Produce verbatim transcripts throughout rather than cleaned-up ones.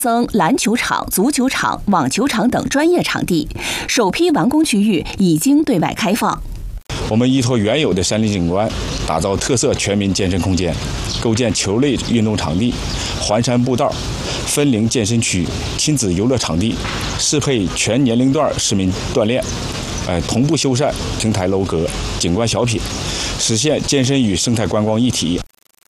增篮球场、足球场、网球场等专业场地，首批完工区域已经对外开放。 我们依托原有的山林景观，打造特色全民健身空间，构建球类运动场地、环山步道、分龄健身区、亲子游乐场地，适配全年龄段市民锻炼。呃，同步修缮亭台楼阁、景观小品，实现健身与生态观光一体。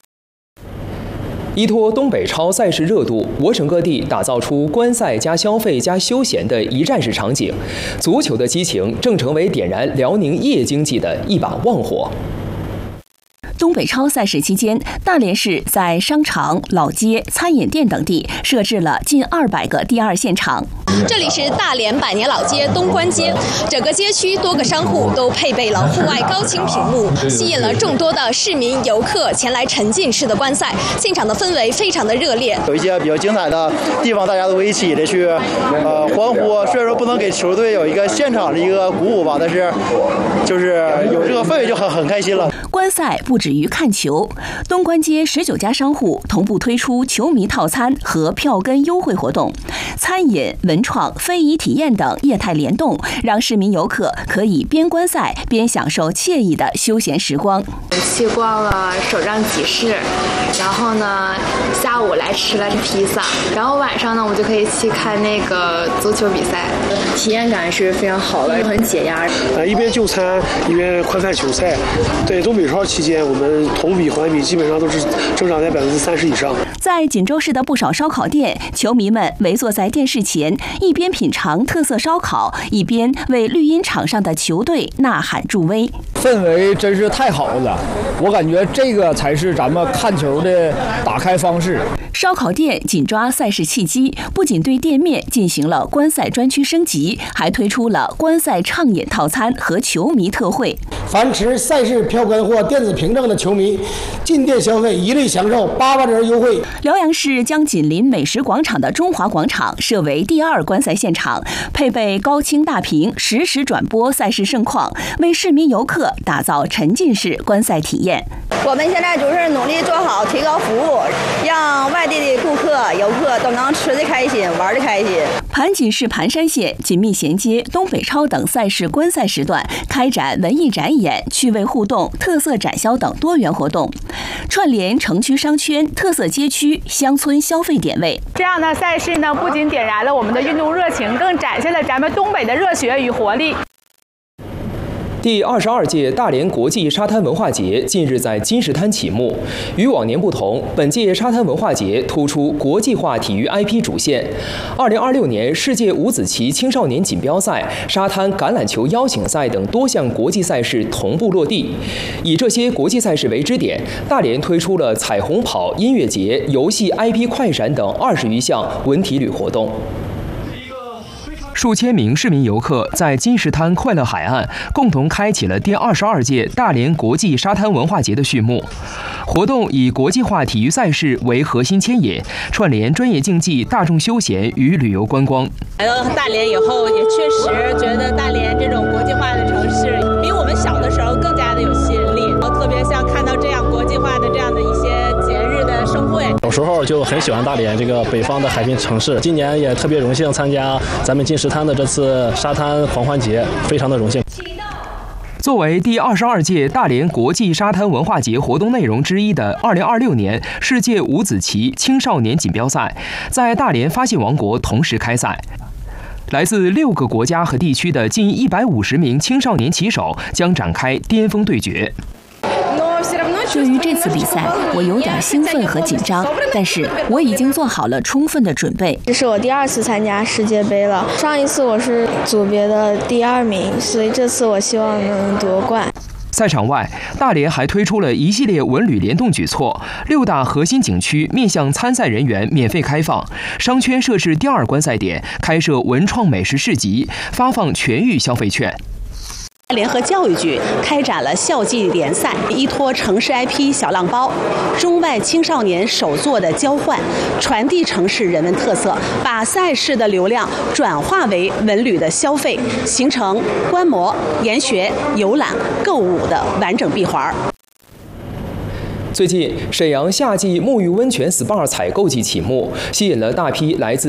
依托东北超赛事热度，我省各地打造出观赛加消费加休闲的一站式场景，足球的激情正成为点燃辽宁夜经济的一把旺火。 东北超赛事期间，大连市在商场、老街、餐饮店等地设置了近二百个第二现场。 这里是大连百年老街东关街，整个街区多个商户都配备了户外高清屏幕，吸引了众多的市民游客前来沉浸式的观赛。现场的氛围非常的热烈， 有一些比较精彩的地方，大家都会一起的去呃欢呼。虽然说不能给球队有一个现场的一个鼓舞吧，但是就是有这个氛围就很很开心了。 观赛不止于看球，东关街十九家商户同步推出球迷套餐和票根优惠活动，餐饮、文创、非遗体验等业态联动，让市民游客可以边观赛边享受惬意的休闲时光。 去逛了首张集市，然后呢，下午来吃了披萨，然后晚上呢，我们就可以去看那个足球比赛，体验感是非常好的，很解压。 呃，一边就餐一边观看球赛。对东北超期间，我们同比环比基本上都是增长在百分之三十以上。 在锦州市的不少烧烤店，球迷们围坐在电视前，一边品尝特色烧烤，一边为绿茵场上的球队呐喊助威。 氛围真是太好了，我感觉这个才是咱们看球的打开方式。 烧烤店紧抓赛事契机，不仅对店面进行了观赛专区升级，还推出了观赛畅饮套餐和球迷特惠。 凡持赛事票根或电子凭证的球迷，进店消费一律享受八八折优惠。 辽阳市将紧邻美食广场的中华广场设为第二观赛现场，配备高清大屏，实时转播赛事盛况，为市民游客打造沉浸式观赛体验。 我们现在就是努力做好提高服务，让外地的顾客、游客都能吃得开心、玩得开心。 盘锦市盘山县紧密衔接东北超等赛事观赛时段，开展文艺展演、趣味互动、特色展销等多元活动，串联城区商圈、特色街区、乡村消费点位。 这样的赛事呢，不仅点燃了我们的运动热情，更展现了咱们东北的热血与活力。 第二十二届大连国际沙滩文化节近日在金石滩启幕。与往年不同，本届沙滩文化节突出国际化体育 I P 主线。二零二六年世界五子棋青少年锦标赛、沙滩橄榄球邀请赛等多项国际赛事同步落地。以这些国际赛事为支点，大连推出了彩虹跑、音乐节、游戏 I P 快闪等二十余项文体旅活动。数千名市民游客在金石滩快乐海岸共同开启了第二十二届大连国际沙滩文化节的序幕。活动以国际化体育赛事为核心牵引，串联专业竞技、大众休闲与旅游观光。 来到大连以后，也确实觉得大连这种国际化的城市，比我们小的时候更加的有吸引力。我特别像看到这样国际化的这样的一些节日的盛会。 有时候就很喜欢大连这个北方的海滨城市，今年也特别荣幸参加咱们金石滩的这次沙滩狂欢节，非常的荣幸。 作为第二十二届大连国际沙滩文化节活动内容之一的二零二六年世界五子棋青少年锦标赛，在大连发现王国同时开赛。来自六个国家和地区的近一百五十名青少年棋手将展开巅峰对决。 对于这次比赛，我有点兴奋和紧张，但是我已经做好了充分的准备。 这是我第二次参加世界杯了，上一次我是组别的第二名，所以这次我希望能夺冠。 赛场外，大连还推出了一系列文旅联动举措，六大核心景区面向参赛人员免费开放，商圈设置第二观赛点，开设文创美食市集，发放全域消费券。 联合教育局开展了校际联赛，依托城市 I P 小浪包、中外青少年手作的交换，传递城市人文特色，把赛事的流量转化为文旅的消费，形成观摩、研学、游览、购物的完整闭环。最近，沈阳夏季沐浴温泉 S P A 采购季启幕，吸引了大批来自